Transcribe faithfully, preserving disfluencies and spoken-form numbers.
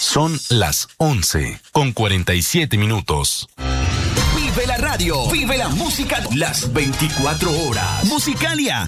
Son las once con cuarenta y siete minutos. Vive la radio, vive la música las veinticuatro horas. Musicalia,